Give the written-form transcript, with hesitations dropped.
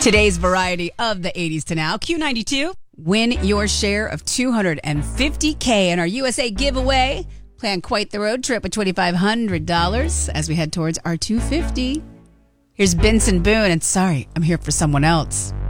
Today's variety of the 80s to now. Q92. Win your share of $250K in our USA giveaway. Plan quite the road trip with $2,500 as we head towards our 250. Here's Benson Boone and Sorry, I'm Here for Someone Else.